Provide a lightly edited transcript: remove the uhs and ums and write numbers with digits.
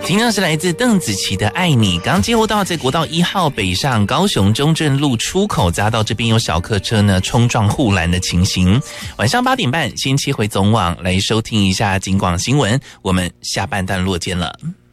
听到是来自邓紫棋的《爱你》。刚接获到在国道1号北上高雄中正路出口匝道这边有小客车呢冲撞护栏的情形。晚上8点半先切回总网来收听一下警广新闻，我们下半段落见了。